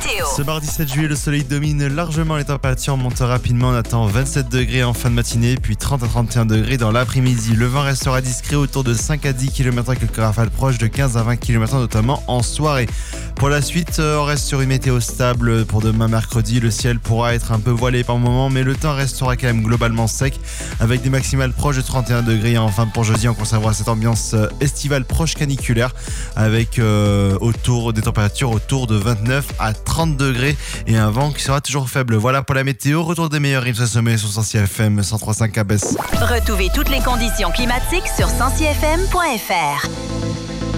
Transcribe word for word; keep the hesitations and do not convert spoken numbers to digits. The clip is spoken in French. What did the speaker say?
météo. Ce mardi sept juillet, le soleil domine largement, les températures montent rapidement. On attend vingt-sept degrés en fin de matinée, puis trente à trente et un degrés dans l'après-midi. Le vent restera discret autour de cinq à dix kilomètres heure, quelques rafales proches de quinze à vingt kilomètres heure, notamment en soirée. Pour la suite, on reste sur une météo stable pour demain mercredi. Le ciel pourra être un peu voilé par moments, mais le temps restera quand même globalement sec, avec des maximales proches de trente et un degrés. Et enfin, pour jeudi, on conservera cette ambiance estivale proche caniculaire, avec euh, autour des températures autour de vingt-neuf à trente degrés et un vent qui sera toujours faible. Voilà pour la météo. Retour des meilleurs rythmes sommet sur Sensi F M cent trois virgule cinq à Besse. Retrouvez toutes les conditions climatiques sur sensi f m point f r.